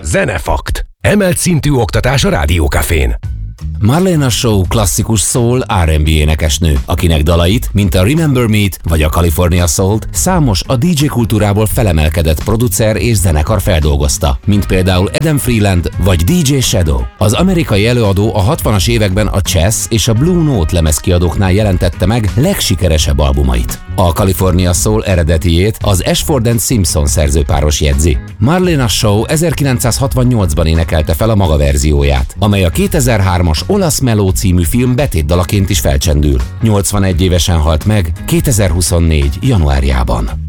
Zenefakt. Emelt szintű oktatás a Rádiókafén. Marlena Shaw klasszikus soul R&B énekesnő, akinek dalait, mint a Remember Me-t vagy a California Soul-t számos a DJ kultúrából felemelkedett producer és zenekar feldolgozta, mint például Adam Freeland vagy DJ Shadow. Az amerikai előadó a 60-as években a Chess és a Blue Note lemezkiadóknál jelentette meg legsikeresebb albumait. A California Soul eredetiét az Ashford & Simpson szerzőpáros jegyzi. Marlena Shaw 1968-ban énekelte fel a maga verzióját, amely a 2003-as Olasz Meló című film betétdalaként is felcsendül. 81 évesen halt meg 2024. januárjában.